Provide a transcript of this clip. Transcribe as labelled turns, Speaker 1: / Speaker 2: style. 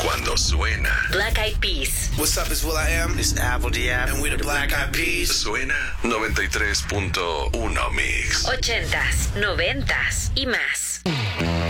Speaker 1: cuando suena.
Speaker 2: Black Eyed Peas.
Speaker 3: What's up, it's will.i.am. It's Apple D.App. And we're the Black Eyed Peas.
Speaker 1: Suena 93.1 Mix.
Speaker 2: 80s, 90s y más.